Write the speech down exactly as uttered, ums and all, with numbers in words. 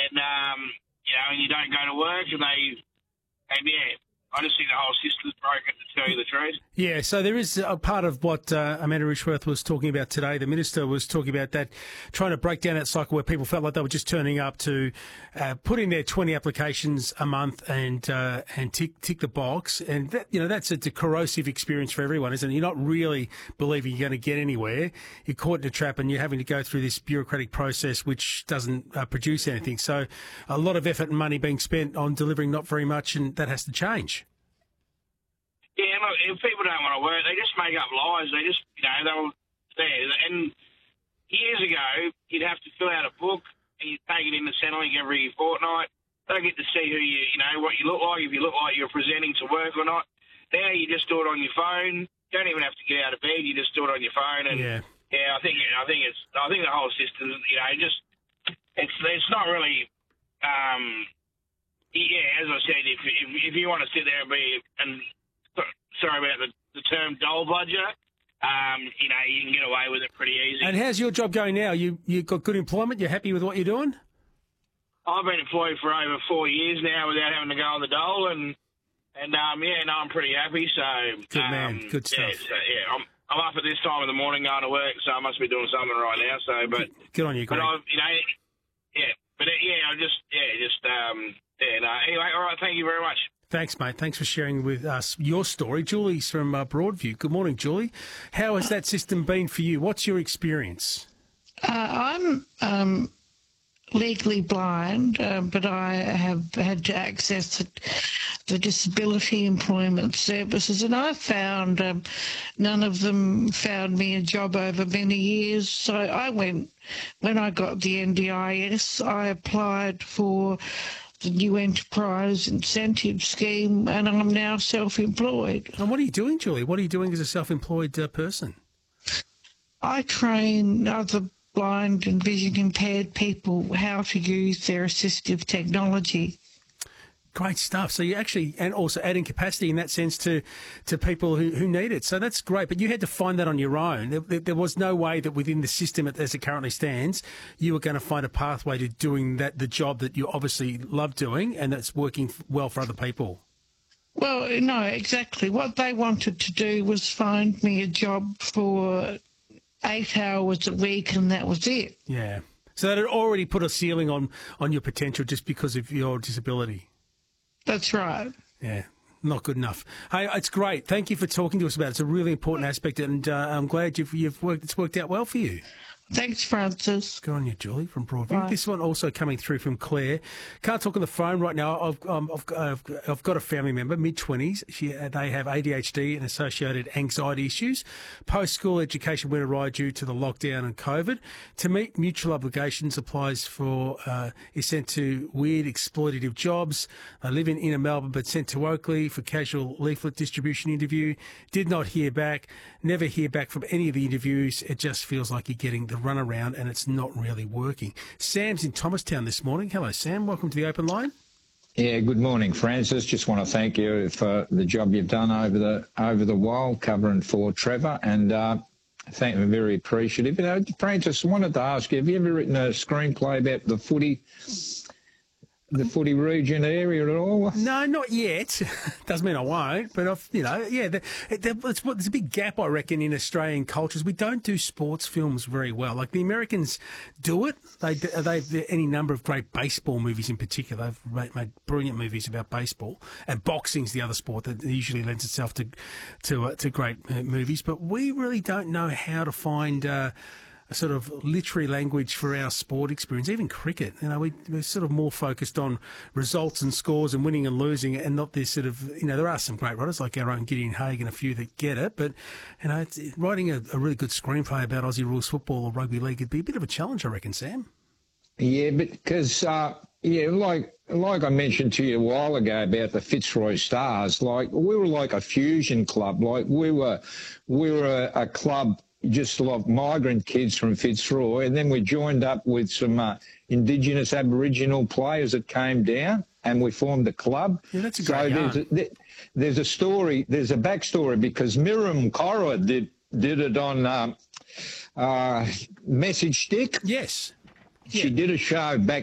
and um, you know, and you don't go to work, and they, and yeah, I just think the whole system's broken, to tell you the truth. Yeah, so there is a part of what uh, Amanda Richworth was talking about today. The Minister was talking about that, trying to break down that cycle where people felt like they were just turning up to uh, put in their twenty applications a month and uh, and tick tick the box. And, that, you know, that's a, a corrosive experience for everyone, isn't it? You're not really believing you're going to get anywhere. You're caught in a trap and you're having to go through this bureaucratic process which doesn't uh, produce anything. So a lot of effort and money being spent on delivering not very much, and that has to change. Yeah, look, if people don't want to work, they just make up lies. They just, you know, they'll there. And years ago, you'd have to fill out a book and you'd take it into Centrelink every fortnight. They get to see who you, you know, what you look like, if you look like you're presenting to work or not. Now you just do it on your phone. You don't even have to get out of bed. You just do it on your phone. And yeah, yeah I think, I think it's, I think the whole system, you know, just it's, it's not really. Um, yeah, as I said, if if, if you want to sit there and be and sorry about the, the term dole bludger, um, you know, you can get away with it pretty easy. And how's your job going now? You you got good employment? You're happy with what you're doing? I've been employed for over four years now without having to go on the dole, and and um, yeah, no, I'm pretty happy. So good um, man, good stuff. Yeah, so, yeah, I'm I'm up at this time of the morning going to work, so I must be doing something right now. So, but good, good on you, Greg. But I've, you know, yeah, but uh, yeah, I just yeah, just um, yeah. No, anyway, all right. Thank you very much. Thanks, mate. Thanks for sharing with us your story. Julie's from uh, Broadview. Good morning, Julie. How has that system been for you? What's your experience? Uh, I'm um, legally blind, uh, but I have had to access the, the Disability Employment Services, and I found um, none of them found me a job over many years. So I went, when I got the N D I S, I applied for the New Enterprise Incentive Scheme, and I'm now self-employed. And what are you doing, Julie? What are you doing as a self-employed uh, person? I train other blind and vision-impaired people how to use their assistive technology. Great stuff. So you actually, and also adding capacity in that sense to, to people who, who need it. So that's great. But you had to find that on your own. There, there was no way that within the system as it currently stands, you were going to find a pathway to doing that, the job that you obviously love doing and that's working well for other people. Well, no, exactly. What they wanted to do was find me a job for eight hours a week, and that was it. Yeah. So that had already put a ceiling on, on your potential just because of your disability. That's right. Yeah, not good enough. Hey, it's great. Thank you for talking to us about it. It's a really important aspect, and uh, I'm glad you've, you've worked. It's worked out well for you. Thanks, Francis. Good on you, Julie, from Broadview. Right. This one also coming through from Claire. Can't talk on the phone right now. I've um, I've, I've, I've got a family member, mid twenties. She uh, they have A D H D and associated anxiety issues. Post school education went awry due to the lockdown and COVID. To meet mutual obligations, applies for uh, is sent to weird exploitative jobs. They live in inner Melbourne, but sent to Oakley for casual leaflet distribution interview. Did not hear back. Never hear back from any of the interviews. It just feels like you're getting the run around and it's not really working. Sam's in Thomastown this morning. Hello, Sam. Welcome to the open line. Yeah, good morning, Francis. Just want to thank you for the job you've done over the over the while covering for Trevor, and uh, thank you. Very appreciative. You know, Francis, I wanted to ask you: have you ever written a screenplay about the footy? The footy region area at all? No, not yet. Doesn't mean I won't, but I've, you know, yeah, the, the, it's, there's a big gap, I reckon, in Australian cultures. We don't do sports films very well. Like the Americans do it. They they any number of great baseball movies in particular. They've made, made brilliant movies about baseball, and boxing's the other sport that usually lends itself to to uh, to great uh, movies. But we really don't know how to find. Uh, a sort of literary language for our sport experience, even cricket. You know, we, we're sort of more focused on results and scores and winning and losing, and not this sort of, you know, there are some great writers like our own Gideon Haig and a few that get it, but, you know, it's, writing a, a really good screenplay about Aussie rules football or rugby league would be a bit of a challenge, I reckon, Sam. Yeah, because, uh, yeah, like like I mentioned to you a while ago about the Fitzroy Stars, like we were like a fusion club. Like we were, we were a, a club just like migrant kids from Fitzroy, and then we joined up with some uh, Indigenous Aboriginal players that came down, and we formed a club. Yeah, that's a so great there's a, there's a story, there's a backstory, because Miriam Cora did did it on um, uh, Message Stick. Yes. She yeah. did a show back